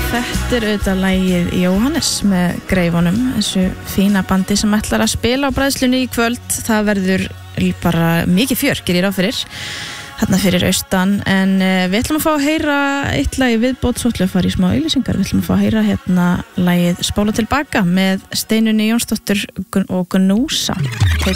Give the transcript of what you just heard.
Þetta auðvitað lagið Jóhannes með Greifunum, þessu fína bandi sem ætlar að spila á bræðslunni í kvöld. Það verður bara mikið fjör, gerir ég ráð fyrir, þarna fyrir austan. En við ætlum að fá að heyra eitt lag í viðbót, svo ætlum við að fara í smá auglýsingar. Við ætlum að fá að heyra hérna lagið Spóla tilbaka með Steinunni Jónsdóttur og Gnúsa.